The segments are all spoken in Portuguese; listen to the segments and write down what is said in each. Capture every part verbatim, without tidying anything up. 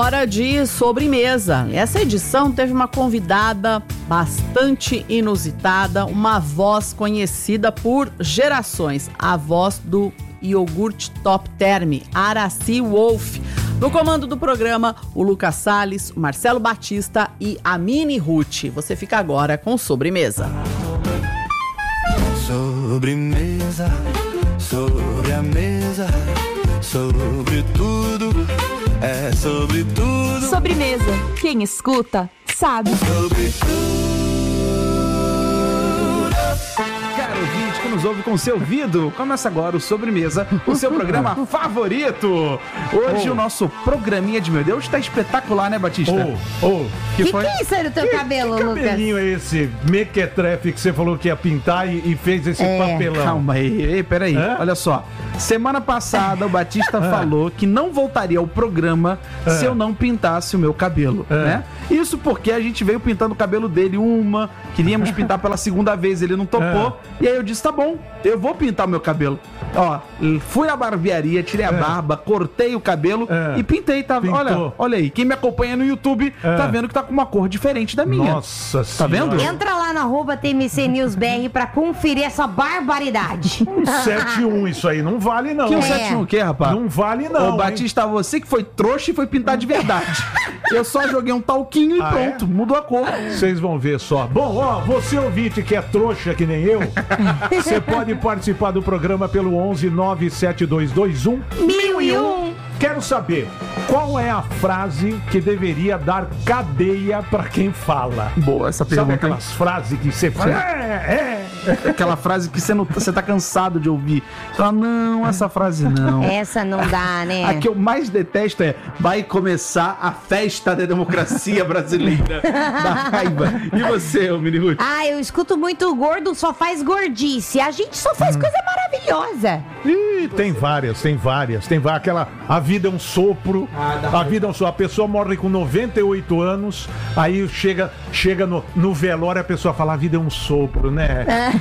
hora de sobremesa. Essa edição teve uma convidada bastante inusitada, uma voz conhecida por gerações, a voz do iogurte Top Term, Aracy Wolf. No comando do programa, o Lucas Salles, o Marcelo Batista e a Mini Ruth. Você fica agora com Sobremesa. Sobremesa, sobre a mesa, sobre tudo, é sobre tudo. Sobremesa, quem escuta, sabe. Sobre tudo. Caro ouvinte que nos ouve com seu ouvido, começa agora o Sobremesa, o seu programa favorito. Hoje oh. o nosso programinha de meu Deus está espetacular, né, Batista? Ô, ô. Que, que foi? que é isso aí no teu que, cabelo, que Lucas? Que cabelinho é esse mequetrefe que você falou que ia pintar e, e fez esse É. papelão? Calma aí, ei, peraí, Hã? olha só. Semana passada o Batista falou que não voltaria ao programa se eu não pintasse o meu cabelo, É. né? Isso porque a gente veio pintando o cabelo dele uma, queríamos pintar pela segunda vez, ele não topou, e aí eu disse, tá bom, eu vou pintar o meu cabelo. Ó, fui na barbearia, tirei a É. barba, cortei o cabelo É. e pintei, tá? Pintou. Olha, olha aí, quem me acompanha no YouTube É. tá vendo que tá com uma cor diferente da minha. Nossa Tá vendo? Entra lá na arroba T M C News B R pra conferir essa barbaridade. sete um, isso aí não vale não. Que um É. sete um o quê, rapaz? Não vale não. Ô, hein? Batista, você que foi trouxa e foi pintar de verdade. Eu só joguei um talquinho e Ah, pronto, é? mudou a cor. Vocês vão ver só. Bom, ó, você ouvinte que é trouxa que nem eu, você pode participar do programa pelo onze nove sete dois dois um Mil e um. Quero saber qual é a frase que deveria dar cadeia pra quem fala. Boa essa Sabe pergunta, hein? aquelas frases que você fala? É, é. Aquela frase que você, não, você tá cansado de ouvir. Você fala, não, essa frase não. Essa não dá, né? A que eu mais detesto é vai começar a festa da democracia brasileira. Da raiva. E você, ô Mini Ruth? Ah, eu escuto muito o gordo só faz gordice. A gente só faz coisa maravilhosa. Ih, tem várias, tem várias. Tem várias. Aquela, a vida é um sopro. a vida é um sopro. A pessoa morre com noventa e oito anos, aí chega, chega no, no velório, a pessoa fala, a vida é um sopro, né? É,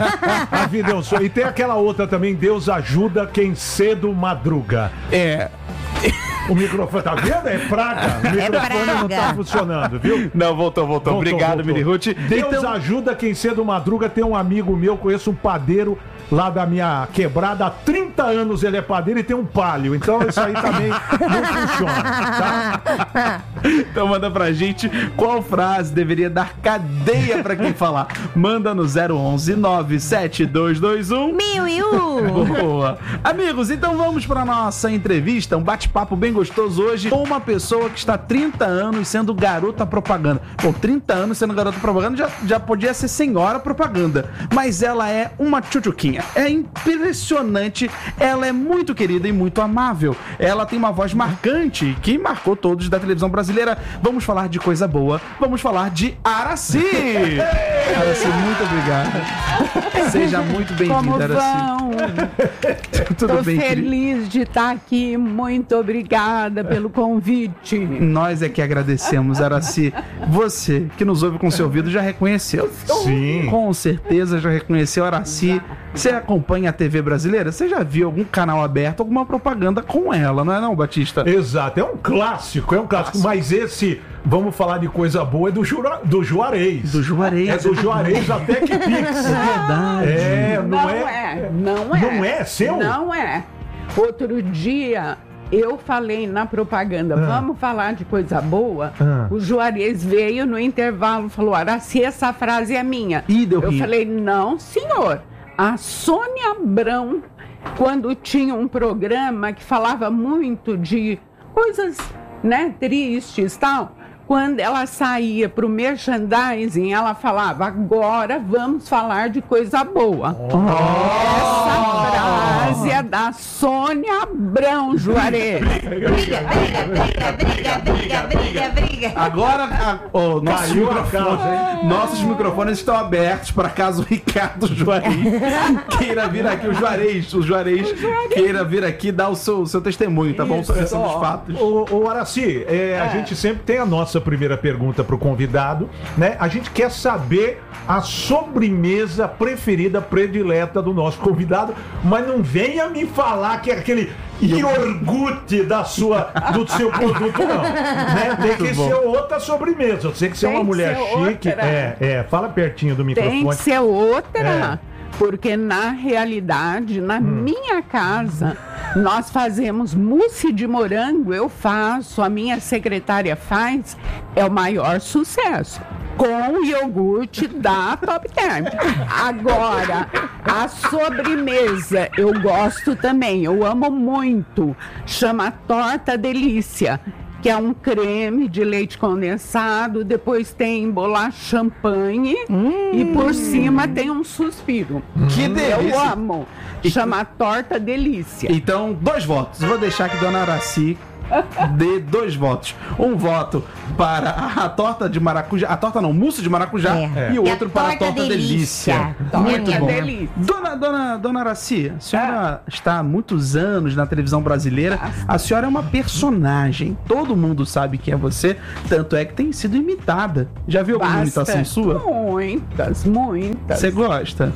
a vida é um sopro. E tem aquela outra também, Deus ajuda quem cedo madruga. É. O microfone, tá vendo? É praga. O microfone não tá praga. funcionando, viu? Não, voltou, voltou. Voltou, Obrigado, voltou. Mini Ruth. Deus Então, ajuda quem cedo madruga. Tem um amigo meu, conheço um padeiro lá da minha quebrada. Há trinta anos ele é padeiro e tem um palio. Então isso aí também não funciona, tá? então manda pra gente qual frase deveria dar cadeia pra quem falar. Manda no zero onze nove sete dois dois um. Mil e um. Boa. Amigos, então vamos para nossa entrevista, um bate-papo bem gostoso hoje com uma pessoa que está há trinta anos sendo garota propaganda. Bom, trinta anos sendo garota propaganda já, já podia ser senhora propaganda, mas ela é uma tchutchuquinha. É impressionante, ela é muito querida e muito amável. Ela tem uma voz marcante que marcou todos da televisão brasileira. Vamos falar de coisa boa, vamos falar de Aracy. Aracy, muito obrigado. Seja muito Como bem-vinda, Aracy. vão? Tudo Tô bem, querido? feliz de estar aqui. Muito obrigada pelo convite. Nós é que agradecemos, Aracy. Você, que nos ouve com seu ouvido, já reconheceu. Sim. Com certeza já reconheceu Aracy. Você acompanha a T V brasileira? Você já viu algum canal aberto, alguma propaganda com ela, não é não, Batista? Exato, é um clássico, é um clássico. Mas esse, vamos falar de coisa boa, é do, Jura, do Juarez. Do Juarez. É do Juarez até que Pix. Verdade. É, não, Não é. é, não é. Não é seu? Não é. Outro dia eu falei na propaganda, vamos falar de coisa boa. Ah. O Juarez veio no intervalo e falou, Aracy, essa frase é minha. Ih, deu eu rir. falei, não, senhor. A Sônia Abrão, quando tinha um programa que falava muito de coisas, né, tristes e tal, quando ela saía para o merchandising, ela falava, agora vamos falar de coisa boa. Essa frase é da Sônia Abrão, Juarez. Briga, briga, briga, briga, briga, briga, briga. Agora, a, oh, nossos, Caiu a microfones, casa, hein? nossos microfones estão abertos para caso o Ricardo Juarez queira vir aqui, o Juarez, o Juarez queira vir aqui dar o seu, o seu testemunho, tá bom? Sobre esses fatos. Ô, ô Aracy, é, a gente sempre tem a nossa primeira pergunta pro convidado, né? A gente quer saber a sobremesa preferida, predileta do nosso convidado, mas não venha me falar que é aquele iogurte da sua, do seu produto, não. Né? Tem que ser outra sobremesa. Eu sei que você é uma Tem que mulher ser chique. outra. É, é, fala pertinho do microfone. Tem que ser outra, É. porque na realidade, na minha casa, nós fazemos mousse de morango, eu faço, a minha secretária faz, é o maior sucesso. Com iogurte da Top Term. Agora, a sobremesa eu gosto também, eu amo muito. Chama Torta Delícia, que é um creme de leite condensado, depois tem bolacha champanhe e por cima tem um suspiro. Que Eu delícia. amo. Chama Torta Delícia. Então, dois votos. Vou deixar que Dona Araci dê dois votos. Um voto para a torta de maracujá, a torta não, mousse de maracujá, É. e o E a outro para a torta torta delícia. delícia. Muito Torta bom. Delícia. Dona, dona, dona Araci, a senhora está há muitos anos na televisão brasileira. A senhora é uma personagem. Todo mundo sabe que é você. Tanto é que tem sido imitada. Já viu alguma imitação Bastante. sua? Muitas, muitas. Você gosta?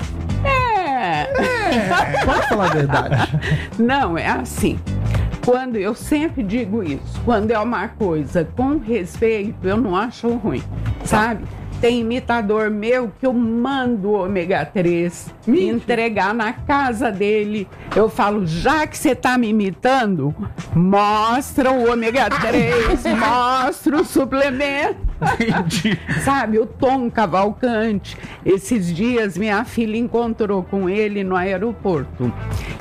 É. Pode falar a verdade. Não, é assim. Quando eu sempre digo isso, quando é uma coisa com respeito, eu não acho ruim, sabe? Tem imitador meu que eu mando o ômega três me entregar na casa dele. Eu falo, já que você tá me imitando, mostra o ômega três, mostra o suplemento. Entendi. Sabe, o Tom Cavalcante, esses dias minha filha encontrou com ele no aeroporto.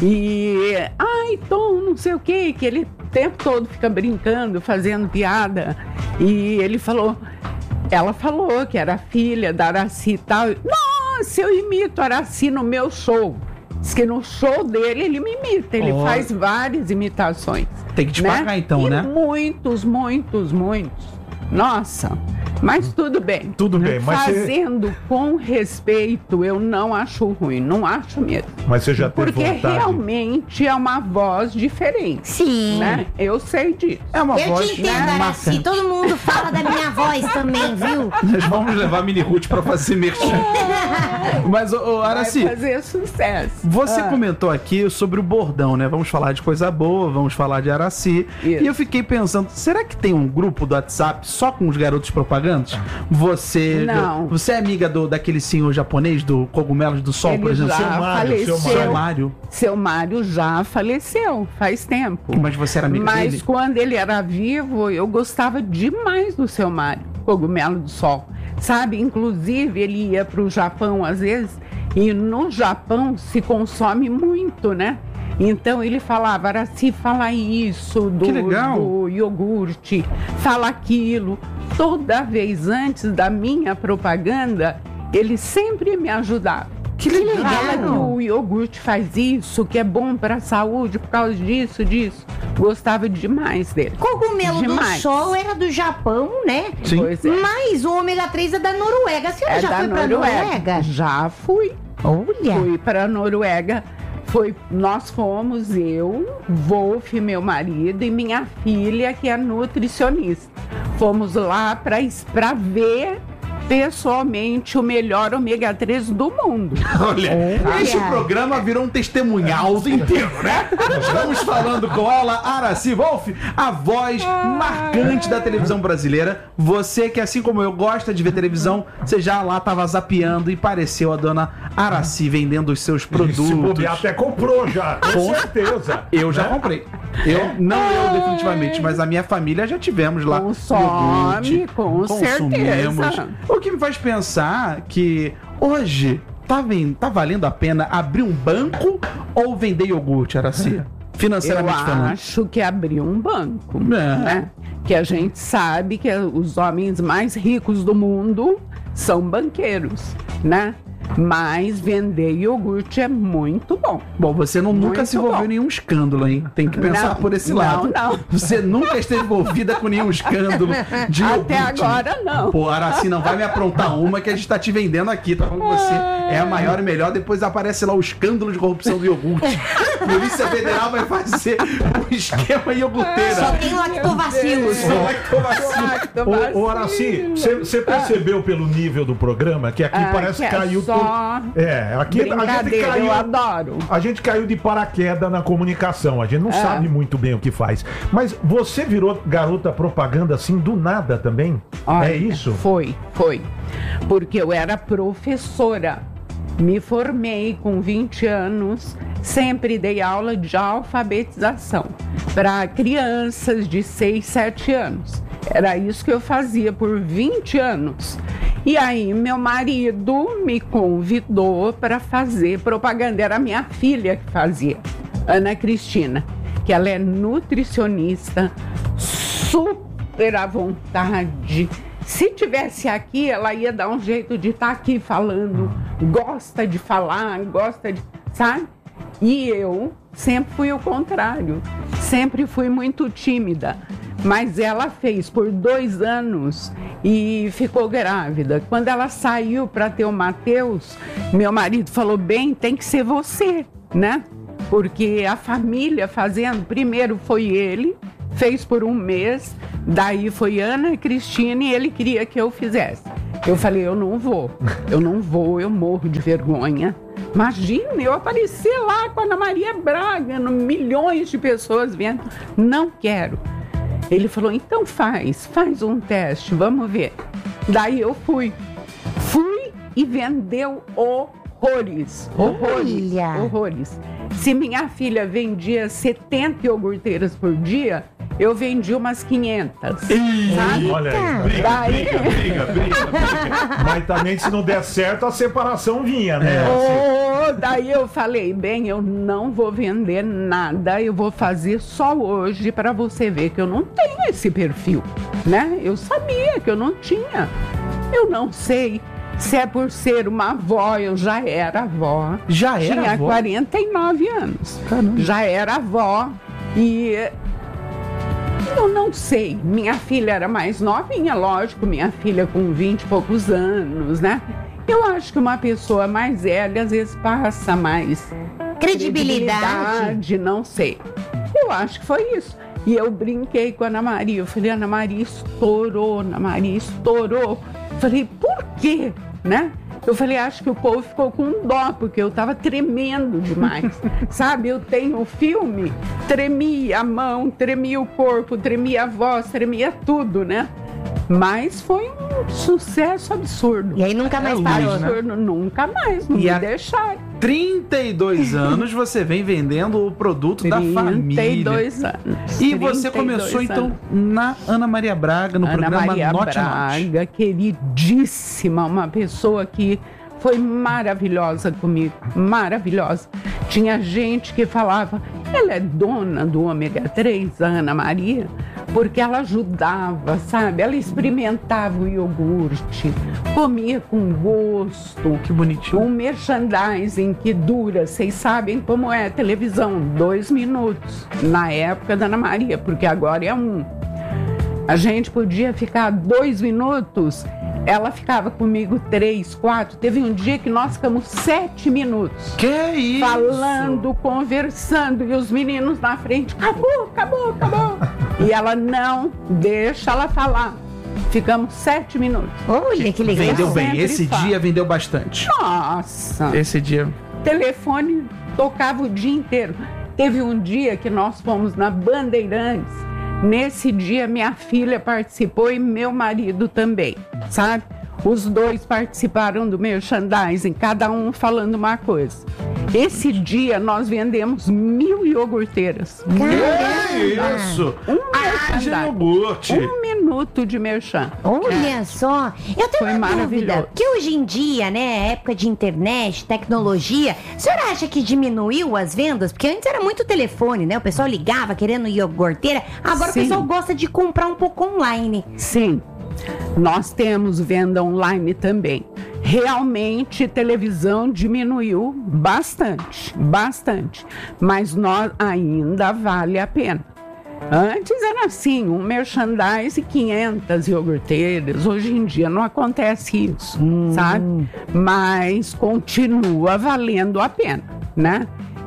E, ai, Tom, não sei o que, que ele o tempo todo fica brincando, fazendo piada. E ele falou, ela falou que era filha da Araci e tal. Nossa, eu imito a Araci no meu show. Diz que no show dele ele me imita, ele Oh. faz várias imitações. Tem que te né? pagar então, E né? muitos, muitos, muitos. Nossa, mas tudo bem. Tudo bem, mas você, Fazendo com respeito, eu não acho ruim, não acho mesmo. mas você já teve Porque vontade. realmente é uma voz diferente, Sim. né? Eu sei disso. É uma Eu voz te entendo, Araci. marcante. Todo mundo fala da minha voz também, viu? Nós vamos levar a Mini Ruth pra fazer merchan. Mas, ô, ô, Vai Araci, fazer sucesso. você Ah, comentou aqui sobre o bordão, né? Vamos falar de coisa boa, vamos falar de Araci. Isso. E eu fiquei pensando, será que tem um grupo do WhatsApp só com os garotos propagandas? Você Não. você é amiga do, daquele senhor japonês do Cogumelos do Sol, Ele por exemplo? já Seu Mário, faleceu. seu Seu Mário. Seu Mário já faleceu, faz tempo. Mas você era amiga Mas dele? quando ele era vivo, eu gostava demais do seu Mário, Cogumelo do Sol. Sabe, inclusive ele ia para o Japão às vezes, e no Japão se consome muito, né? Então ele falava, Araci, fala isso do, Que legal. do iogurte, fala aquilo. Toda vez antes da minha propaganda, ele sempre me ajudava. Que legal. Fala que o iogurte faz isso, que é bom para a saúde por causa disso, disso. Gostava demais dele. Cogumelo do Demais. Sol era do Japão, né? Sim. Pois é. Mas o ômega três é da Noruega. A senhora É já da foi pra Noruega? Já fui. Olha. Fui para a Noruega. Foi, nós fomos, eu, Wolf, meu marido, e minha filha, que é nutricionista. Fomos lá para ver pessoalmente o melhor ômega três do mundo. Olha, este Olha. programa virou um testemunhal inteiro, né? Estamos falando com ela, Araci Wolf, a voz marcante da televisão brasileira. Você que, assim como eu, gosta de ver televisão, você já lá tava zapeando e pareceu a dona Araci vendendo os seus Se produtos. bobear, até comprou já, com Com- certeza. Eu já Né? comprei. Eu, não eu definitivamente, mas a minha família já tivemos lá. Consome, iogurte, com consumimos. certeza. O que me faz pensar que hoje tá, ven- tá valendo a pena abrir um banco ou vender iogurte, Araci? Eu Financeiramente falando. acho que abriu um banco, É. né? Que a gente sabe que os homens mais ricos do mundo são banqueiros, né? Mas vender iogurte é muito bom. Bom, você não, nunca Muito se envolveu bom. em nenhum escândalo, hein? Tem que pensar Não, por esse não, lado. não. Você nunca esteve envolvida com nenhum escândalo de iogurte. Até agora não. Pô, Araci, não vai me aprontar uma que a gente tá te vendendo aqui. Tá falando que você é a maior e melhor. Depois aparece lá o escândalo de corrupção do iogurte. Polícia Federal vai fazer um esquema iogurteira. Só tem lactobacilos. Só lactobacilo. Ô, ô Araci, você percebeu pelo nível do programa que aqui Ah, parece que que é caiu só tudo. É, aqui a gente brincadeira, caiu. eu adoro. A gente caiu de paraquedas na comunicação. A gente não sabe muito bem o que faz. Mas você virou garota propaganda assim do nada também? Olha, é isso? Foi, foi. Porque eu era professora. Me formei com vinte anos, sempre dei aula de alfabetização para crianças de seis, sete anos. Era isso que eu fazia por vinte anos. E aí meu marido me convidou para fazer propaganda. Era minha filha que fazia, Ana Cristina, que ela é nutricionista, super à vontade. Se tivesse aqui, ela ia dar um jeito de estar aqui falando, gosta de falar, gosta de, sabe? E eu sempre fui o contrário, sempre fui muito tímida. Mas ela fez por dois anos e ficou grávida. Quando ela saiu para ter o Matheus, meu marido falou, bem, tem que ser você, né? Porque a família fazendo, primeiro foi ele, fez por um mês, daí foi Ana Cristina e ele queria que eu fizesse. Eu falei, eu não vou, eu não vou, eu morro de vergonha. Imagina, eu aparecer lá com a Ana Maria Braga, no, milhões de pessoas vendo, não quero. Ele falou, então faz, faz um teste, vamos ver. Daí eu fui, fui e vendeu horrores, horrores, Olha. horrores. Se minha filha vendia setenta iogurteiras por dia, eu vendi umas quinhentas, sabe? Olha aí. Briga, Daí- briga, briga, briga, briga. Mas também se não der certo, a separação vinha, né? Oh, daí eu falei, bem, eu não vou vender nada, eu vou fazer só hoje para você ver que eu não tenho esse perfil, né? Eu sabia que eu não tinha. Eu não sei se é por ser uma avó, eu já era avó. Já era Tinha avó? quarenta e nove anos. Caramba. Já era avó e eu não sei. Minha filha era mais novinha, lógico, minha filha com vinte e poucos anos, né? Eu acho que uma pessoa mais velha às vezes passa mais Credibilidade. credibilidade, não sei. Eu acho que foi isso. E eu brinquei com a Ana Maria. Eu falei, Ana Maria estourou, Ana Maria estourou. Falei, por quê? Né? Eu falei, acho que o povo ficou com dó, porque eu tava tremendo demais. Sabe, eu tenho o filme, tremia a mão, tremia o corpo, tremia a voz, tremia tudo, né? Mas foi um sucesso absurdo. E aí nunca mais É parou. luz, né? Absurdo, nunca mais, não E me a- deixaram. trinta e dois anos você vem vendendo o produto da trinta família. e dois anos. E você trinta e começou dois então anos. na Ana Maria Braga, no Ana programa Maria Note a Note. Braga, queridíssima, uma pessoa que foi maravilhosa comigo, maravilhosa. Tinha gente que falava, ela é dona do ômega três, a Ana Maria, porque ela ajudava, sabe? Ela experimentava o iogurte, comia com gosto. Que bonitinho. Um merchandising que dura, vocês sabem como é a televisão, dois minutos, na época da Ana Maria, porque agora é um. A gente podia ficar dois minutos, ela ficava comigo três, quatro. Teve um dia que nós ficamos sete minutos. Que isso? Falando, conversando, e os meninos na frente, acabou, acabou, acabou. E ela não deixa ela falar. Ficamos sete minutos. Olha que legal. Vendeu bem. sempre Esse falo. dia vendeu bastante. Nossa! Esse dia. Telefone tocava o dia inteiro. Teve um dia que nós fomos na Bandeirantes. Nesse dia, minha filha participou e meu marido também, sabe? Os dois participaram do merchandising, cada um falando uma coisa. Esse dia, nós vendemos mil iogurteiras. Que isso? Um Haja merchandising. iogurte. Um minuto de merchan. Olha só, eu tenho Foi uma maravilhoso. dúvida, que hoje em dia, né, época de internet, tecnologia, a senhora acha que diminuiu as vendas? Porque antes era muito telefone, né, o pessoal ligava querendo iogurteira, agora Sim. o pessoal gosta de comprar um pouco online. Sim, nós temos venda online também. Realmente, televisão diminuiu bastante, bastante. Mas nós ainda vale a pena. Antes era assim, um merchandise, quinhentas iogurteiras. Hoje em dia não acontece isso, sabe? Mas continua valendo a pena, né?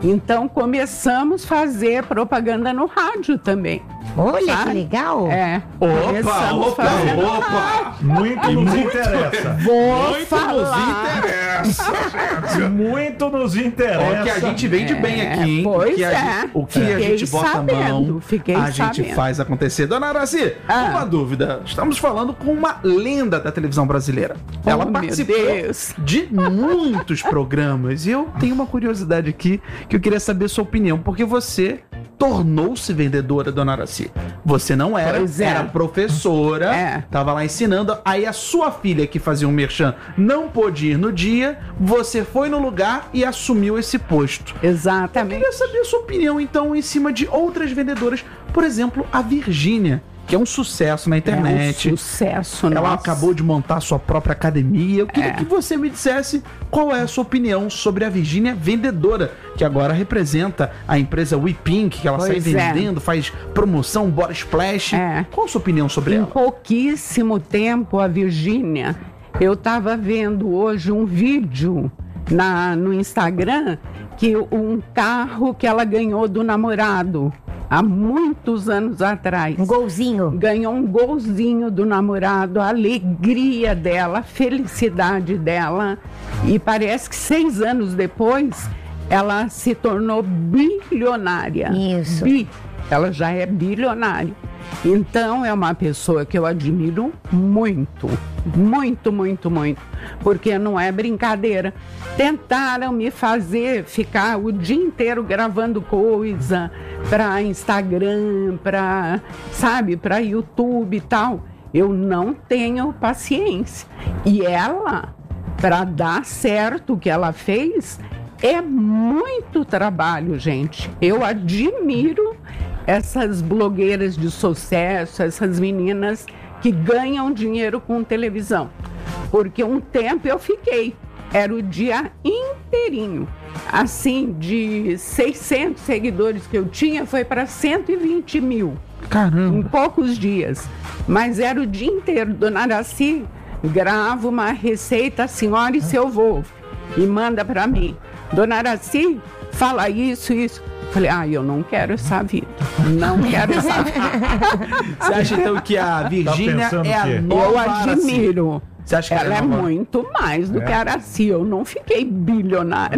Então começamos a fazer propaganda no rádio também. Olha sabe? que legal. É. Opa, começamos opa, a fazer no opa. rádio. Muito nos interessa. Vou Muito falar. nos interessa, gente. Muito nos interessa. Ó, que a gente vende bem É, aqui, hein? pois que a é. gente- o que a Fiquei gente bota sabendo, a mão, fiquei a gente sabendo. faz acontecer. Dona Araci, Ah. uma dúvida. Estamos falando com uma lenda da televisão brasileira. Ela Oh, meu participou Deus. de muitos programas. E eu tenho uma curiosidade aqui que eu queria saber a sua opinião. Porque você tornou-se vendedora, Dona Araci. Você não era, Pois é. era professora, É. tava lá ensinando. Aí a sua filha, que fazia um merchan, não pôde ir no dia. Você foi no lugar e assumiu esse posto. Eu Exatamente. queria saber a sua opinião, então, em cima de outras vendedoras. Por exemplo, a Virgínia, que é um sucesso na internet. É um sucesso, Ela nossa. acabou de montar sua própria academia. Eu queria É. que você me dissesse qual é a sua opinião sobre a Virgínia vendedora, que agora representa a empresa WePink, que ela Pois sai é. vendendo, faz promoção, bora splash. É. Qual a sua opinião sobre Em ela? pouquíssimo tempo, a Virgínia, eu estava vendo hoje um vídeo na, no Instagram que um carro que ela ganhou do namorado há muitos anos atrás. Um golzinho. Ganhou um golzinho do namorado, a alegria dela, a felicidade dela. E parece que seis anos depois, ela se tornou bilionária. Isso. Bi. Ela já é bilionária. Então, é uma pessoa que eu admiro muito. Muito, muito, muito. Porque não é brincadeira. Tentaram me fazer ficar o dia inteiro gravando coisa para Instagram, para, sabe, para YouTube e tal. Eu não tenho paciência. E ela, para dar certo o que ela fez, é muito trabalho, gente. Eu admiro essas blogueiras de sucesso, essas meninas que ganham dinheiro com televisão. Porque um tempo eu fiquei, era o dia inteirinho. Assim, de seiscentos seguidores que eu tinha, foi para cento e vinte mil. Caramba. Em poucos dias. Mas era o dia inteiro. Dona Araci, grava uma receita, a senhora e seu vô, e manda para mim. Dona Araci, fala isso, isso. Falei, ah, eu não quero essa vida. Não quero essa vida. Você acha então que a Virgínia pensando é a que- nova Eu Araci? admiro. Você acha que Ela ela é é nova? muito mais do que a Araci. Eu não fiquei bilionária.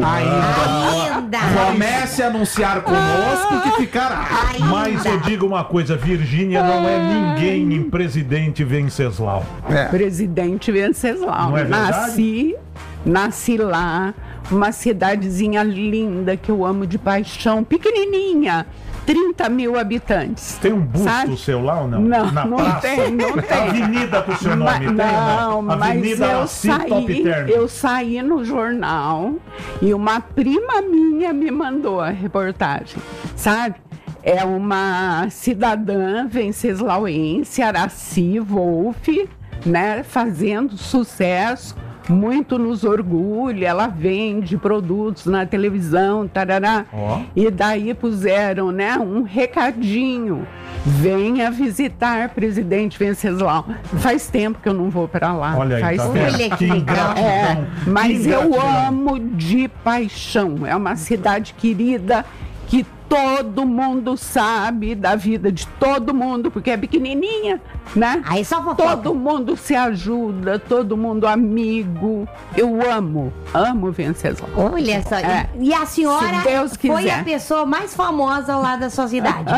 Ainda. Comece a anunciar conosco que ficará. Mas eu digo uma coisa, Virgínia não é ninguém em Presidente Venceslau. É. Presidente Venceslau. Não é verdade? Nasci, nasci lá, uma cidadezinha linda que eu amo de paixão, pequenininha, trinta mil habitantes. Tem um busto Sabe? seu lá ou não? Não, Na não praça? tem, não tem. Avenida com o seu nome Ma- tem? não, mas Avenida eu Araci Top saí, Term. eu saí no jornal e uma prima minha me mandou a reportagem, sabe? É uma cidadã venceslauense, Araci Wolff, né, fazendo sucesso, muito nos orgulha, ela vende produtos na televisão, tarará. Ó. E daí puseram, né, um recadinho. Venha visitar Presidente Venceslau. Faz tempo que eu não vou para lá. Olha aí, Faz tá tempo. vendo? Olha que Que legal. ingratidão. É, mas Que eu ingratidão. amo de paixão. É uma cidade querida que todo mundo sabe da vida de todo mundo, porque é pequenininha, né? Aí só fofoca. Todo mundo se ajuda, todo mundo amigo. Eu amo, amo Venceslau. Olha só. É. E a senhora Se Deus foi quiser. a pessoa mais famosa lá da sua cidade.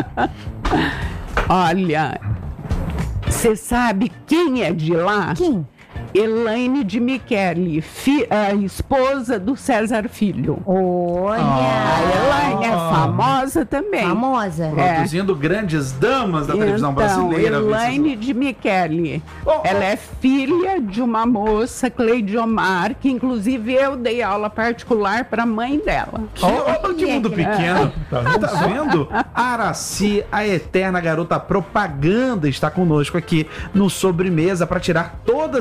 Olha, você sabe quem é de lá? Quem? Elaine de Michele, fi- a esposa do César Filho. Olha. A Elaine é Ah. famosa também. Famosa. É. Produzindo grandes damas da televisão Então, brasileira. Elaine de Michele. Oh, Ela é filha de uma moça, Cleide Omar, que inclusive eu dei aula particular para a mãe dela. Que, olha que mundo que- pequeno. Tá vendo? Tá vendo? A Araci, a eterna garota propaganda, está conosco aqui no Sobremesa para tirar todas as suas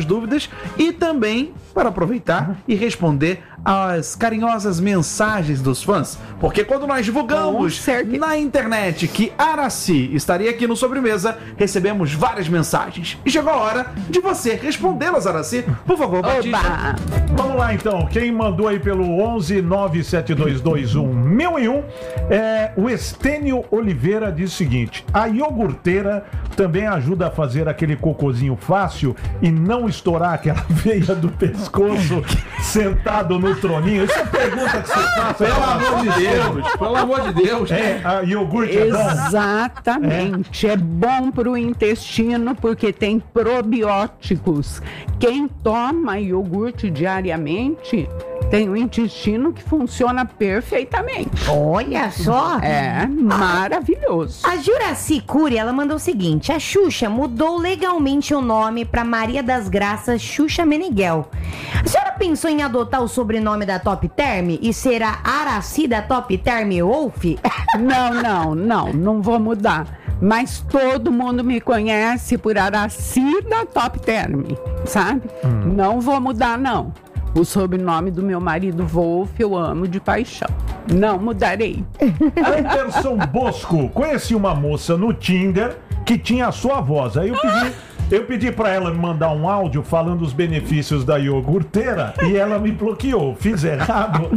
suas dúvidas e também para aproveitar e responder às carinhosas mensagens dos fãs. Porque quando nós divulgamos na internet que Araci estaria aqui no Sobremesa, recebemos várias mensagens. E chegou a hora de você respondê-las, Araci. Por favor, Batista. Oba! Vamos lá então, quem mandou aí pelo onze nove sete dois dois um mil e um, é, o Estênio Oliveira diz o seguinte: a iogurteira também ajuda a fazer aquele cocôzinho fácil e não estourar aquela veia do pescoço sentado no troninho. Isso é pergunta que você faz. Pelo amor de Deus, pelo amor de Deus. É, a iogurte é bom. Exatamente, é, é bom para o intestino porque tem probióticos. Quem toma iogurte diariamente tem um intestino que funciona perfeitamente. Olha só. É maravilhoso. A Juraci Cury, ela mandou o seguinte: a Xuxa mudou legalmente o nome para Maria das Graças Xuxa Meneghel. A senhora pensou em adotar o sobrenome da Top Term e ser a Araci da Top Term Wolf? Não, não, não, não vou mudar. Mas todo mundo me conhece por Araci da Top Term, sabe? Hum. Não vou mudar, não. O sobrenome do meu marido Wolf eu amo de paixão. Não mudarei. Anderson Bosco, conheci uma moça no Tinder que tinha a sua voz. Aí eu pedi, eu pedi pra ela me mandar um áudio falando os benefícios da iogurteira e ela me bloqueou. Fiz errado,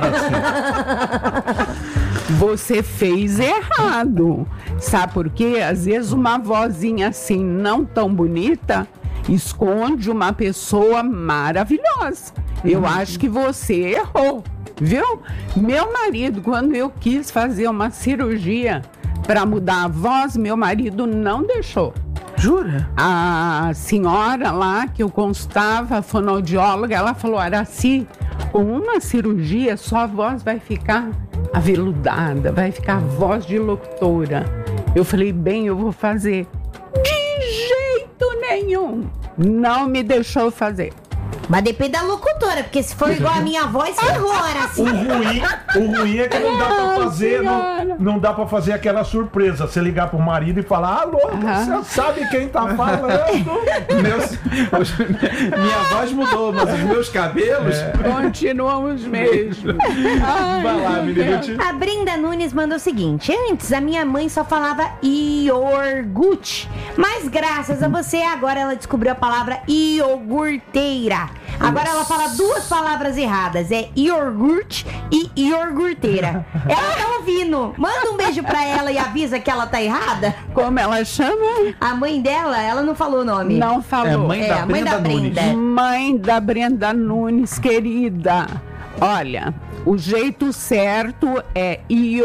Araci. Você fez errado. Sabe por quê? Às vezes uma vozinha assim não tão bonita esconde uma pessoa maravilhosa. Eu uhum. acho que você errou, viu? Meu marido, quando eu quis fazer uma cirurgia para mudar a voz, meu marido não deixou. Jura? A senhora lá que eu consultava, a fonoaudióloga, ela falou: Araci, com uma cirurgia sua voz vai ficar aveludada, vai ficar voz de locutora. Eu falei: bem, eu vou fazer. De jeito nenhum. Não me deixou fazer. Mas depende da locutora, porque se for igual a minha voz, ferrou, Araci. O ruim, o ruim é que não dá pra fazer, não, não dá pra fazer aquela surpresa. Você ligar pro marido e falar: alô, você sabe quem tá falando? Meus, os, minha voz mudou, mas os meus cabelos é. continuam os mesmos. Ai, vai lá, menino. A Brenda Nunes mandou o seguinte: antes a minha mãe só falava iogurte, mas graças a você agora ela descobriu a palavra iogurteira. Agora ela fala duas palavras erradas, é iogurte e iogurteira. Ela tá ouvindo. Manda um beijo pra ela e avisa que ela tá errada. Como ela chama? A mãe dela, ela não falou o nome. Não falou. É mãe é, da a mãe Brenda da Brenda. Nunes. Mãe da Brenda Nunes, querida. Olha, o jeito certo é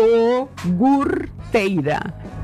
iogurteira.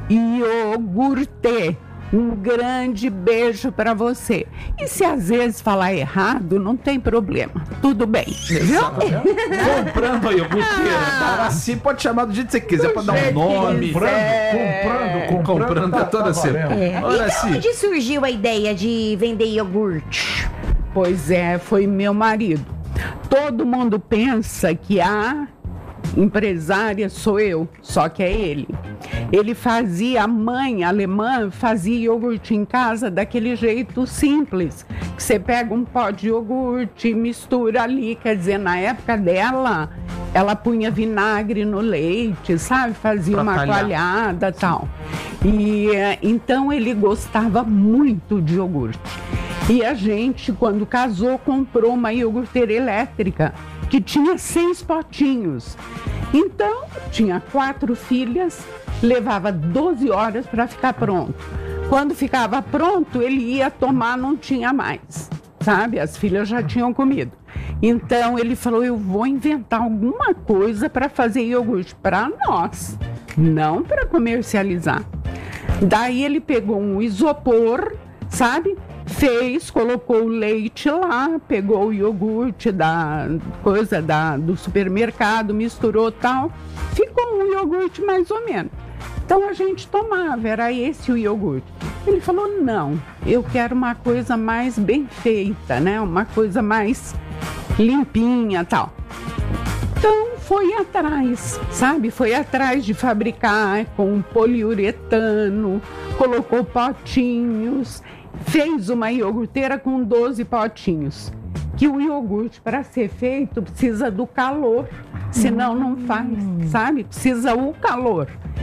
Iogurte. Um grande beijo pra você. E se às vezes falar errado, não tem problema. Tudo bem. Viu? Comprando a iogurteira. Ah. Araci pode chamar do jeito que você quiser, pode dar um nome. Comprando, comprando, comprando. Comprando tá, toda tá semana. É. E de onde surgiu a ideia de vender iogurte? Pois é, foi meu marido. Todo mundo pensa que a empresária sou eu, só que é ele. Ele fazia, a mãe alemã fazia iogurte em casa daquele jeito simples, que você pega um pó de iogurte, mistura ali, quer dizer, na época dela, ela punha vinagre no leite, sabe? Fazia pra uma talhar. coalhada e tal. E então ele gostava muito de iogurte. E a gente, quando casou, comprou uma iogurteira elétrica, que tinha seis potinhos. Então, tinha quatro filhas, levava doze horas para ficar pronto. Quando ficava pronto, ele ia tomar, não tinha mais, sabe? As filhas já tinham comido. Então, ele falou: eu vou inventar alguma coisa para fazer iogurte para nós, não para comercializar. Daí, ele pegou um isopor, sabe? Fez, colocou o leite lá, pegou o iogurte da coisa da, do supermercado, misturou tal, ficou um iogurte mais ou menos. Então a gente tomava, era esse o iogurte. Ele falou: não, eu quero uma coisa mais bem feita, né? Uma coisa mais limpinha tal. Então foi atrás, sabe? Foi atrás de fabricar com poliuretano, colocou potinhos fez uma iogurteira com doze potinhos. Que o iogurte, para ser feito, precisa do calor, senão não faz, sabe? Precisa o calor.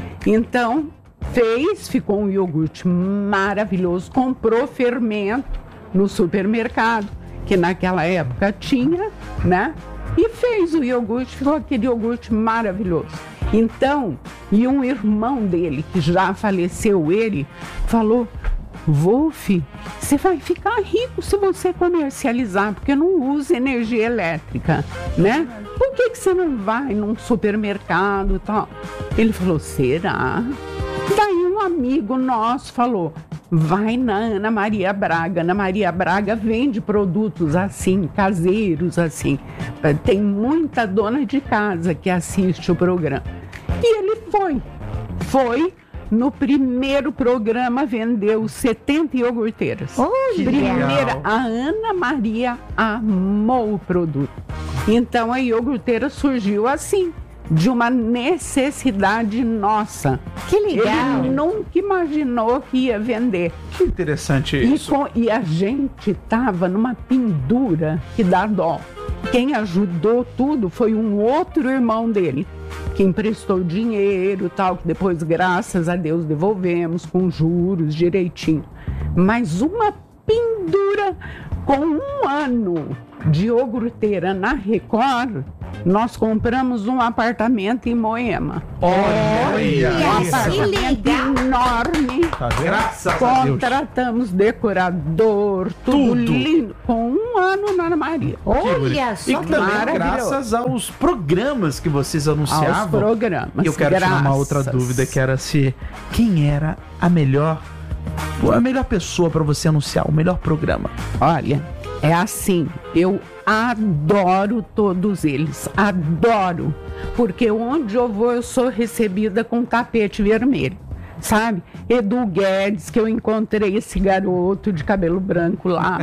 Então, fez, ficou um iogurte maravilhoso, comprou fermento no supermercado, que naquela época tinha, né? E fez o iogurte, ficou aquele iogurte maravilhoso. Então, e um irmão dele, que já faleceu ele, falou: Wolf, você vai ficar rico se você comercializar, porque não usa energia elétrica, né? Por que que você não vai num supermercado e tal? Ele falou: será? Daí um amigo nosso falou: vai na Ana Maria Braga. Ana Maria Braga vende produtos assim, caseiros assim. Tem muita dona de casa que assiste o programa. E ele foi. Foi. No primeiro programa vendeu setenta iogurteiras. Oh, Primeira, a Ana Maria amou o produto. Então a iogurteira surgiu assim, de uma necessidade nossa. Que legal. Ele nunca imaginou que ia vender. Que interessante E, isso. com- e a gente tava numa pendura que dá dó. Quem ajudou tudo foi um outro irmão dele, que emprestou dinheiro e tal, que depois, graças a Deus, devolvemos com juros direitinho. Mas uma pendura com um ano de iogurteira na Record, nós compramos um apartamento em Moema. Olha, Olha, Um que apartamento legal. enorme. Tá vendo? graças a Deus. Contratamos decorador, tudo, Tudo. lindo, com um ano na Ana Maria. Olha E só que que também maravilhoso. graças aos programas que vocês Aos anunciavam. programas. E eu quero tirar uma outra graças. dúvida, que era se quem era a melhor a melhor pessoa para você anunciar, o melhor programa. Olha, é assim, eu adoro todos eles, adoro, porque onde eu vou eu sou recebida com tapete vermelho, sabe? Edu Guedes, que eu encontrei esse garoto de cabelo branco lá,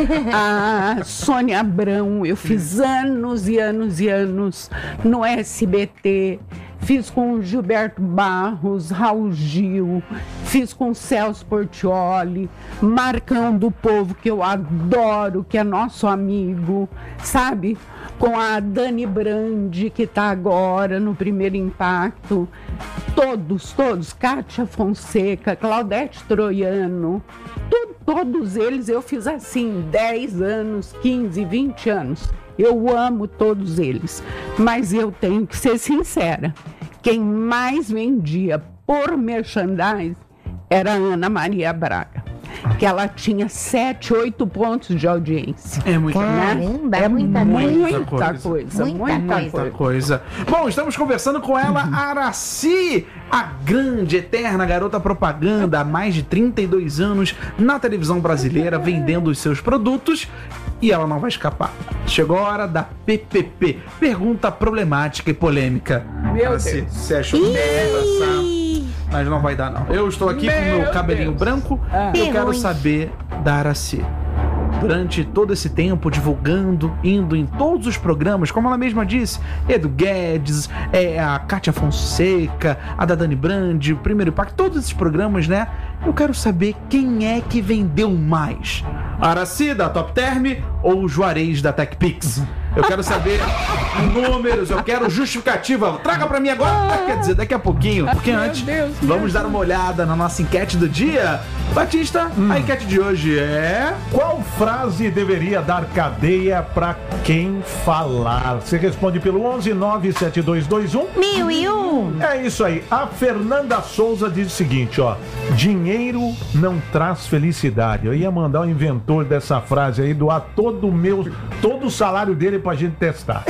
a Sônia Abrão, eu fiz anos e anos e anos no S B T, fiz com o Gilberto Barros, Raul Gil, fiz com o Celso Portiolli, Marcão do Povo, que eu adoro, que é nosso amigo, sabe? Com a Dani Brandi, que está agora no Primeiro Impacto. Todos, todos, Kátia Fonseca, Claudete Troiano, to- todos eles eu fiz assim, dez anos, quinze, vinte anos. Eu amo todos eles, mas eu tenho que ser sincera. Quem mais vendia por merchandise era a Ana Maria Braga, que ela tinha sete, oito pontos de audiência. É muito Caramba, É muita muita, coisa. coisa, Muita muita, coisa. coisa. coisa. Bom, estamos conversando com ela, Araci, a grande, eterna garota propaganda, há mais de trinta e dois anos na televisão brasileira, vendendo os seus produtos, e ela não vai escapar. Chegou a hora da P P P, pergunta problemática e polêmica. Meu Araci, Deus. você achou que ia passar? Ih, Mas não vai dar, não. Eu estou aqui com o meu Meu cabelinho Deus. branco, Ah. eu Que quero ruim. saber da Araci. Durante todo esse tempo, divulgando, indo em todos os programas, como ela mesma disse, Edu Guedes, é, a Kátia Fonseca, a da Dani Brandi, o Primeiro Impacto, todos esses programas, né? Eu quero saber quem é que vendeu mais. A Araci, da Top Term, ou o Juarez, da TechPix? Eu quero saber números, eu quero justificativa. Traga pra mim agora, quer dizer, daqui a pouquinho. Porque Meu antes, Deus, vamos meu dar uma olhada na nossa enquete do dia. Batista, a enquete de hoje é... Qual frase deveria dar cadeia pra quem falar? Você responde pelo onze nove sete dois dois um. Mil e um. É isso aí. A Fernanda Souza diz o seguinte, ó. Dinheiro não traz felicidade. Eu ia mandar o inventor dessa frase aí doar todo o meu, todo o salário dele pra gente testar.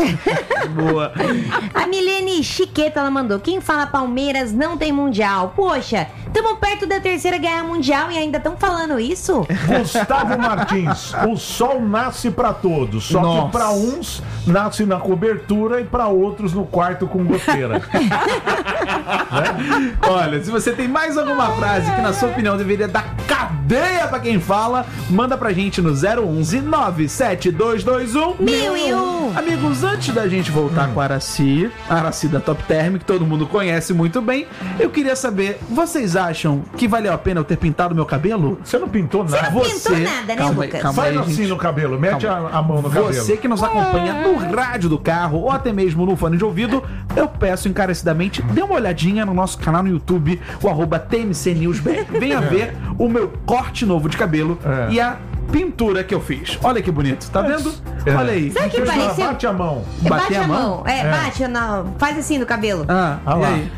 Boa. A Milene Chiqueta, ela mandou: quem fala Palmeiras não tem mundial. Poxa, estamos perto da terceira guerra mundial e ainda estão falando isso? Gustavo Martins, o sol nasce pra todos, só Nossa. que pra uns nasce na cobertura e pra outros no quarto com goteira. Né? Olha, se você tem mais alguma frase que na sua opinião deveria dar cadeia pra quem fala, manda pra gente no zero onze nove sete dois dois um Mil e um. Amigos, antes da gente voltar com a Araci, a Araci da Top Term, que todo mundo conhece muito bem, eu queria saber, vocês acham que valeu a pena eu ter pintado meu cabelo? Você não pintou nada. não pintou nada, né, calma aí, Lucas? calma Faz aí, assim gente. no cabelo, mete a, a mão no cabelo. Você que nos acompanha no rádio do carro ou até mesmo no fone de ouvido, eu peço encarecidamente, dê uma olhadinha no nosso canal no YouTube, o arroba T M C News B R. Venha ver o meu corte novo de cabelo É. e a pintura que eu fiz. Olha que bonito, tá vendo? É. Olha aí. Sabe que Deixa eu falar, pareceu? bate a mão. Bate a mão. É, bate, não. Faz assim no cabelo. Ah, Olha e lá. aí?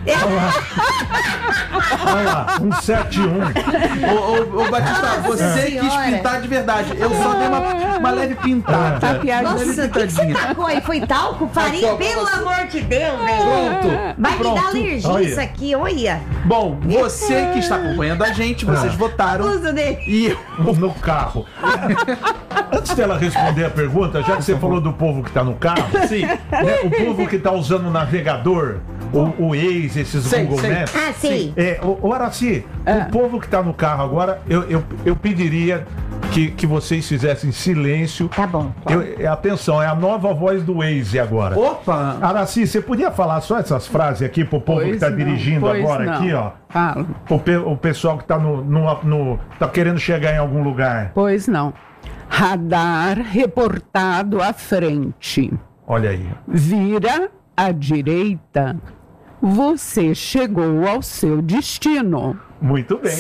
Olha lá, um sete um. Ô, ô, ô, Batista, Nossa você quis Senhora. pintar de verdade. Eu só dei uma, uma leve pintada. Tá piadinha. Nossa, o que que você pintadinha. tacou aí? Foi talco? Farinha? Aqui, ó, Pelo pra você. amor de Deus, velho. Pronto. Vai me Pronto. dar alergia Olha. isso aqui, olha. Bom, você que está acompanhando a gente, vocês Ah. votaram. Uso dele. E eu No carro. Antes dela responder a pergunta, já que você falou do povo que tá no carro, Sim. né, o povo que tá usando o navegador, o, o Waze, esses Sei, Google sei. Maps. Ah, sei. É, o, o Araci, o povo que tá no carro agora, eu, eu, eu pediria que, que vocês fizessem silêncio. Tá bom. Eu- é, atenção, é a nova voz do Waze agora. Opa! Araci, você podia falar só essas frases aqui pro povo que tá não, dirigindo pois agora não. aqui, ó? Fala. O, pe- o pessoal que tá no, no, no- tá querendo chegar em algum lugar. Pois não. Radar reportado à frente. Olha aí. Vira à direita. Você chegou ao seu destino. Muito bem.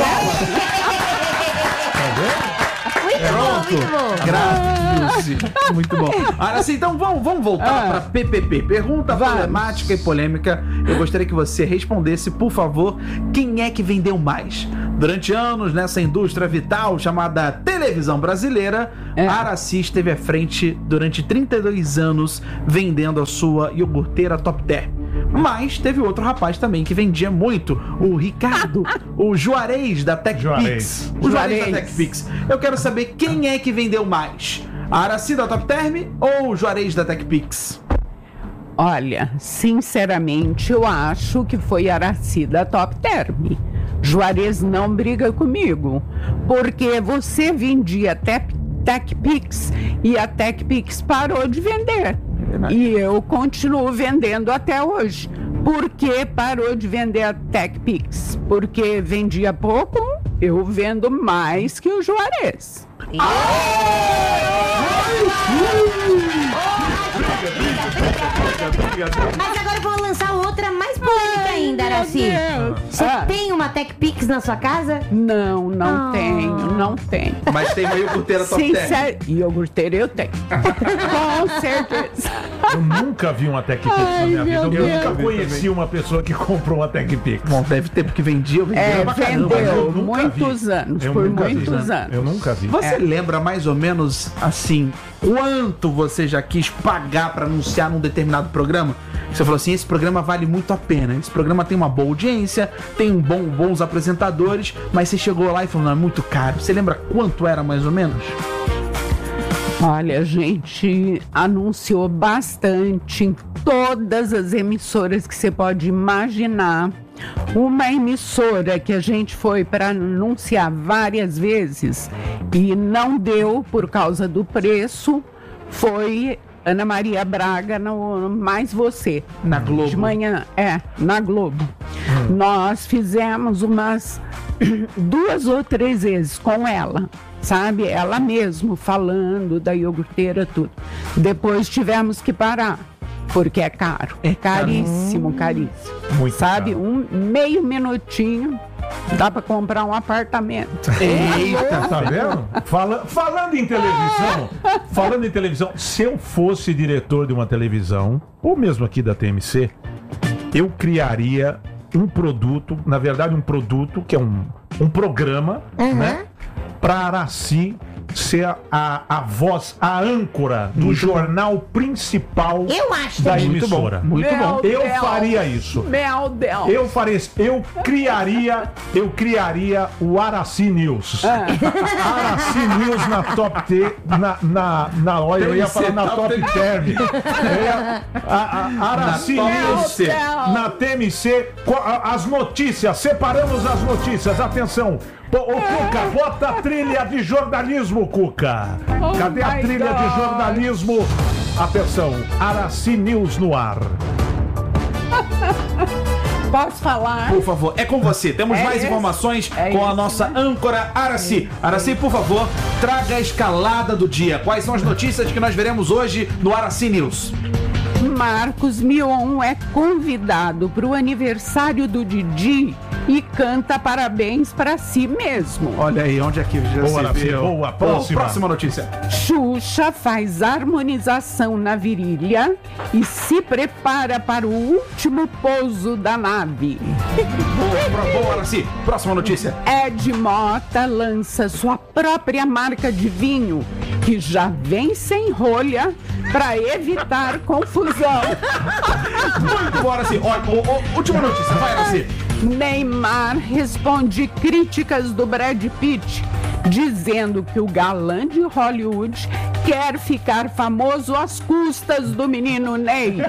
Muito bom, muito bom. Graças. Muito bom. Agora sim, então vamos, vamos voltar Ah. para P P P. Pergunta Vamos. problemática e polêmica. Eu gostaria que você respondesse, por favor, quem é que vendeu mais? Durante anos, nessa indústria vital chamada televisão brasileira, É. a Araci esteve à frente durante trinta e dois anos vendendo a sua iogurteira Top Term. Mas teve outro rapaz também que vendia muito, o Ricardo, o Juarez da TechPix. Juarez. O Juarez da Juarez. TechPix. Eu quero saber quem é que vendeu mais. A Araci da Top Term ou o Juarez da TechPix? Olha, sinceramente, eu acho que foi Araci da Top Term. Juarez não briga comigo, porque você vendia Tep- TechPix e a TechPix parou de vender. E eu continuo vendendo até hoje. Por que parou de vender a TechPix? Porque vendia pouco, eu vendo mais que o Juarez. Mas agora eu vou lançar outra mais polêmica ainda, Araci. Você Ah. tem uma TechPix na sua casa? Não, não Ah. tenho, não tenho. Mas tem uma iogurteira Top Term. Sincero, iogurteira eu tenho. Com certeza. Eu nunca vi uma TechPix na Ai, minha vida. meu Eu Deus. nunca conheci uma pessoa que comprou uma TechPix. Bom, deve ter, porque vendia, vendia É, pra caramba. mas eu vendeu nunca muitos vi. anos, Eu por nunca vi, muitos né? anos. Eu nunca vi. Você É. lembra mais ou menos assim quanto você já quis pagar pra anunciar num determinado programa? Você falou assim, esse programa vale muito a pena. Esse programa tem uma boa audiência, tem um bom, bons apresentadores, mas você chegou lá e falou, não, é muito caro. Você lembra quanto era mais ou menos? Olha, a gente anunciou bastante em todas as emissoras que você pode imaginar. Uma emissora que a gente foi para anunciar várias vezes e não deu por causa do preço foi Ana Maria Braga no Mais Você. Na Globo. De manhã, é, na Globo. Nós fizemos umas duas ou três vezes com ela, sabe? Ela mesmo falando da iogurteira, tudo. Depois tivemos que parar, porque é caro. É caríssimo, caríssimo. Muito Sabe? caro. Um meio minutinho dá para comprar um apartamento. Eita! Tá vendo? Fala- falando em televisão, falando em televisão, se eu fosse diretor de uma televisão, ou mesmo aqui da T M C, eu criaria um produto, na verdade um produto que é um, um programa, né? Pra Araci ser a, a, a voz, a âncora do Muito jornal principal Eu acho da também. Muito bom, emissora. muito Meu bom. Eu Deus. faria isso. Meu Deus. Eu faria isso. Eu criaria, eu criaria o Araci News. Ah. Araci News na Top T, na, na, na olha, eu ia falar na Top Term. Eu ia- a- a- Araci Na Top News T M C. na T M C, co- a- as notícias, separamos as notícias, atenção. Ô, ô, Cuca, bota a trilha de jornalismo, Cuca. Oh Cadê a my trilha de God. jornalismo? Atenção, Araci News no ar. Posso falar? Por favor, é com você. Temos É mais isso? informações É com a isso. nossa âncora Araci. Araci, por favor, traga a escalada do dia. Quais são as notícias que nós veremos hoje no Araci News? Marcos Mion é convidado para o aniversário do Didi e canta parabéns para si mesmo. Olha aí, onde é que já Boa, se Araci, viu? boa. Bom, Próxima. próxima notícia. Xuxa faz harmonização na virilha e se prepara para o último pouso da nave. Boa, pro- boa, Araci. Próxima notícia. Ed Mota lança sua própria marca de vinho, que já vem sem rolha para evitar confusão. Muito bom, Araci. Olha, ó, ó, última notícia. Vai, Araci. Neymar responde críticas do Brad Pitt, dizendo que o galã de Hollywood quer ficar famoso às custas do menino Ney.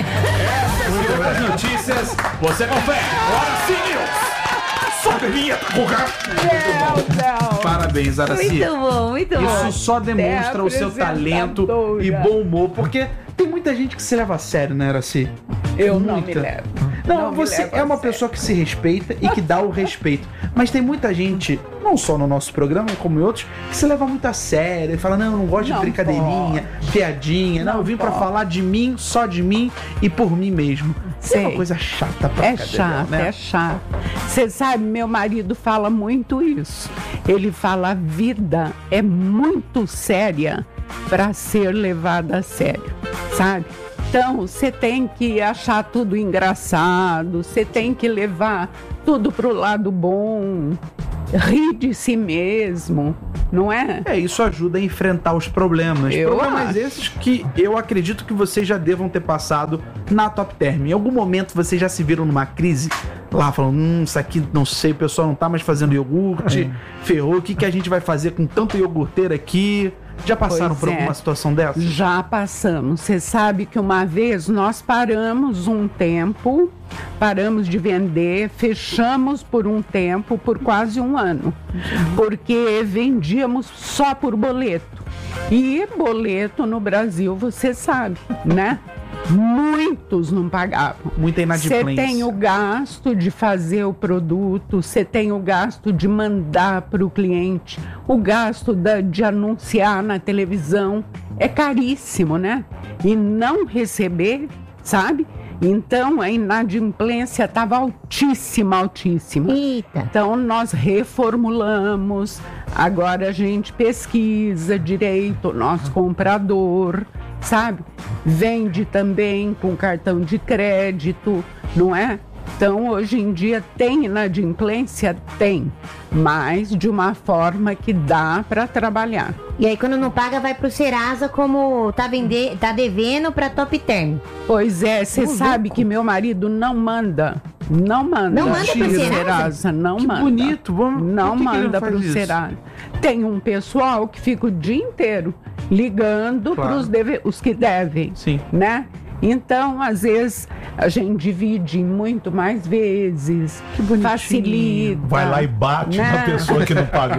As notícias, você confere. Araci News. Sobe a vinheta, Cuca. Meu Deus! Parabéns, Araci. Muito bom, muito bom. Isso só demonstra o seu talento apresentadora. e bom humor, porque tem muita gente que se leva a sério, né, Araci? Eu não me Muita. levo. Não, Não me você levo é a uma sério. pessoa que se respeita e que dá o respeito. Mas tem muita gente, não só no nosso programa, como em outros, que se leva muito a sério e fala: não, eu não gosto de Não brincadeirinha, piadinha, não, Não eu vim pra pode. falar de mim, só de mim e por mim mesmo. Isso é uma Sei. coisa chata pra É caralho, chato, né? é chato. Você sabe, meu marido fala muito isso. Ele fala: a vida é muito séria para ser levada a sério, sabe? Então, você tem que achar tudo engraçado, você tem que levar tudo pro lado bom, rir de si mesmo, não é? É, isso ajuda a enfrentar os problemas. Eu problemas acho. esses que eu acredito que vocês já devam ter passado na Top Term. Em algum momento vocês já se viram numa crise lá, falando: hum, isso aqui não sei, o pessoal não tá mais fazendo iogurte, ferrou, o que, que a gente vai fazer com tanto iogurteiro aqui? Já passaram Pois por é. alguma situação dessa? Já passamos. Você sabe que uma vez nós paramos um tempo, paramos de vender, fechamos por um tempo, por quase um ano, porque vendíamos só por boleto. E boleto no Brasil, você sabe, né? Muitos não pagavam. Muita Você inadimplência. tem o gasto de fazer o produto, você tem o gasto de mandar para o cliente, o gasto da- de anunciar na televisão. É caríssimo, né? E não receber, sabe? Então a inadimplência estava altíssima, altíssima. Eita. Então nós reformulamos, agora a gente pesquisa direito o nosso comprador, sabe? Vende também com cartão de crédito, não é? Então hoje em dia tem inadimplência? Tem, mas de uma forma que dá para trabalhar. E aí quando não paga vai pro Serasa como tá, vender, tá devendo pra Top Term. Pois é, você Ô, sabe louco. que meu marido não manda. Não manda. Não manda pro pro Serasa? Não Que manda. bonito, vamos- Não por que que ele não manda faz pro isso? Serasa. Tem um pessoal que fica o dia inteiro ligando Claro. pros deve, os que devem, Sim. né? Então, às vezes, a gente divide em muito mais vezes, facilita. Vai lá e bate né? na pessoa que não pagou.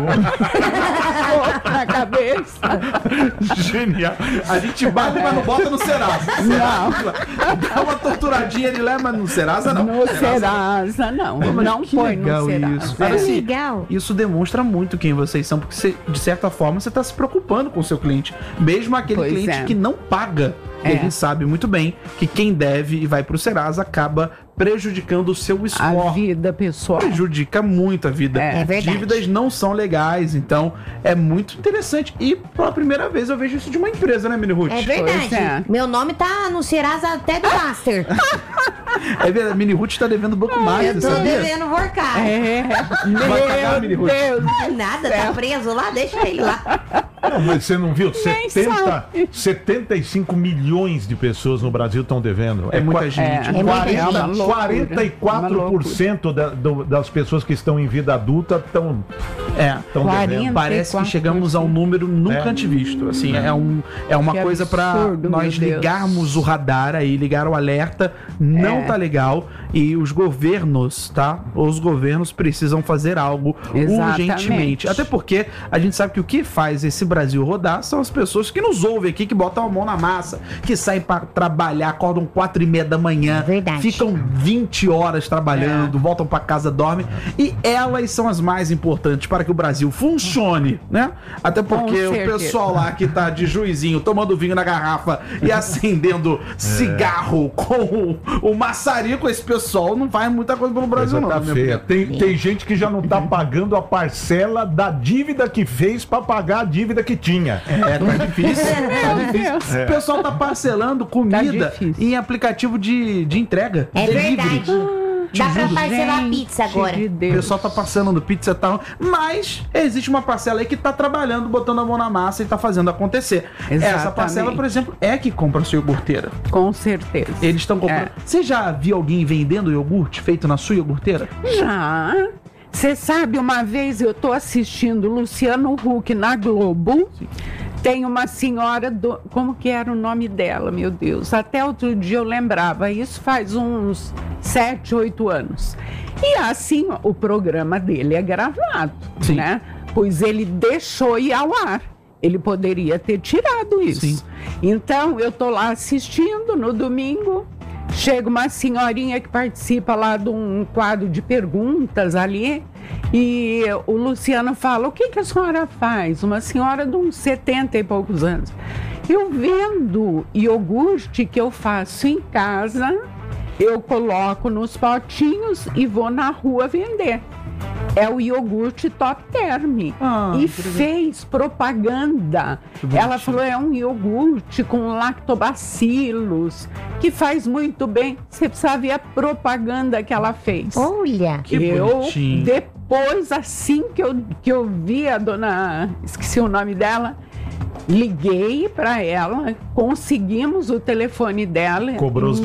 na cabeça. Genial. A gente bate, mas não bota no Serasa. Não. Dá uma torturadinha de lá, mas no Serasa não. No Serasa, não. Pô, mas Não que põe no legal Serasa. isso. Que Cara, assim, legal. Isso demonstra muito quem vocês são, porque você, de certa forma você está se preocupando com o seu cliente. Mesmo aquele Pois cliente é. que não paga, É. ele sabe muito bem que quem deve e vai pro Serasa acaba prejudicando o seu A score. vida pessoal. Prejudica muito a vida. É. É verdade. Dívidas não são legais, então é muito interessante. E pela primeira vez eu vejo isso de uma empresa, né, Mini Ruth? É verdade. Pois é. Meu nome tá no Serasa até do Master. É verdade, a Mini Ruth tá devendo banco mais, Eu tô sabia? devendo vorcar. É, Vai pagar, Mini meu Ruth? Deus. Nada, tá preso lá, deixa ele lá. Não, mas você não viu? Nem setenta, sabe. setenta e cinco milhões de pessoas no Brasil estão devendo. É muita qua- gente. É muita quarenta, gente. uma loucura, quarenta e quatro por cento da- do- das pessoas que estão em vida adulta estão É. devendo. Parece que chegamos a um número nunca É. antevisto. Assim, é, um, é uma Que coisa pra absurdo, nós meu Deus. ligarmos o radar aí, ligar o alerta. Não É. tá legal. E os governos, tá? Os governos precisam fazer algo Exatamente. urgentemente. Até porque a gente sabe que o que faz esse Brasil rodar são as pessoas que nos ouvem aqui, que botam a mão na massa, que saem pra trabalhar, acordam quatro e meia da manhã, Verdade. ficam vinte horas trabalhando, voltam pra casa, dormem. E elas são as mais importantes para que o Brasil funcione, né? Até porque Com o certeza. pessoal lá que tá de juizinho, tomando vinho na garrafa e acendendo cigarro com o, o maçarico, esse pessoal não faz muita coisa pelo Brasil, Coisa não. tá na minha feia. opinião. Tem, tem gente que já não tá pagando a parcela da dívida que fez pra pagar a dívida que tinha. É, tá difícil. Tá Meu difícil. Deus. O pessoal tá parcelando comida difícil. em aplicativo de, de entrega. É delivery. verdade. Dá pra parcelar Gente pizza agora. de O Deus. pessoal tá parcelando pizza e tal, mas existe uma parcela aí que tá trabalhando, botando a mão na massa e tá fazendo acontecer. Essa Exatamente. parcela, por exemplo, é que compra a sua iogurteira. Com certeza. Eles estão comprando. É. Você já viu alguém vendendo iogurte feito na sua iogurteira? Já. Você sabe, uma vez eu tô assistindo Luciano Huck na Globo. Tem uma senhora do... Como que era o nome dela, meu Deus? Até outro dia eu lembrava. Isso faz uns sete, oito anos. E assim, o programa dele é gravado, Sim. né? Pois ele deixou ir ao ar. Ele poderia ter tirado isso. Sim. Então, eu tô lá assistindo no domingo. Chega uma senhorinha que participa lá de um quadro de perguntas ali. E o Luciano fala: o que, que a senhora faz? Uma senhora de uns setenta e poucos anos. Eu vendo iogurte que eu faço em casa, eu coloco nos potinhos e vou na rua vender. É o iogurte Top Term. Ah, e que legal. fez propaganda. bonitinho. Ela falou: é um iogurte com lactobacilos, que faz muito bem. Você precisa ver a propaganda que ela fez. Olha. Que eu, bonitinho. depois, assim que eu, que eu vi a dona, esqueci o nome dela, liguei para ela, conseguimos o telefone dela. Cobrou os